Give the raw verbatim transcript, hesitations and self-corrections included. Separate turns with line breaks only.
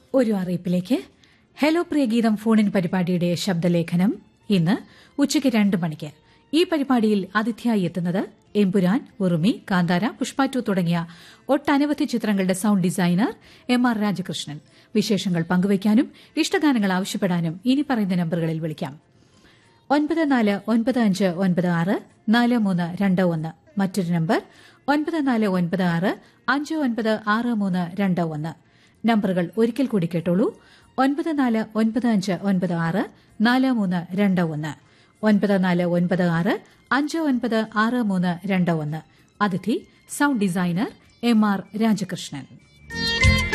ഒരു അറിയിപ്പിലേക്ക്. ഹലോ പ്രിയഗീതം ഫോണിൻ പരിപാടിയുടെ ശബ്ദലേഖനം ഇന്ന് ഉച്ചയ്ക്ക് രണ്ട് മണിക്ക്. ഈ പരിപാടിയിൽ അതിഥിയായി എത്തുന്നത് എമ്പുരാൻ, ഉറുമി, കാന്താര, പുഷ്പാറ്റു തുടങ്ങിയ ഒട്ടനവധി ചിത്രങ്ങളുടെ sound designer M R Rajakrishnan. വിശേഷങ്ങൾ പങ്കുവയ്ക്കാനും ഇഷ്ടഗാനങ്ങൾ ആവശ്യപ്പെടാനും ഇനി പറയുന്ന നമ്പറുകളിൽ വിളിക്കാം. ഒൻപത് നാല് ഒൻപത് അഞ്ച് ഒൻപത് ആറ് നാല് മൂന്ന് രണ്ട് ഒന്ന്. മറ്റൊരു നമ്പർ ഒൻപത് നാല് ഒൻപത് ആറ് അഞ്ച് ഒൻപത് ആറ് മൂന്ന് രണ്ട് ഒന്ന്. നമ്പറുകൾ ഒരിക്കൽ കൂടി കേട്ടോളൂ. ഒൻപത് നാല് ഒൻപത് അഞ്ച് ഒൻപത് ആറ് നാല് മൂന്ന് രണ്ട് ഒന്ന്. ഒൻപത് നാല് ഒൻപത് ആറ് അഞ്ച് ഒൻപത് ആറ് മൂന്ന് രണ്ട് ഒന്ന്. അതിഥി sound designer M R Rajakrishnan.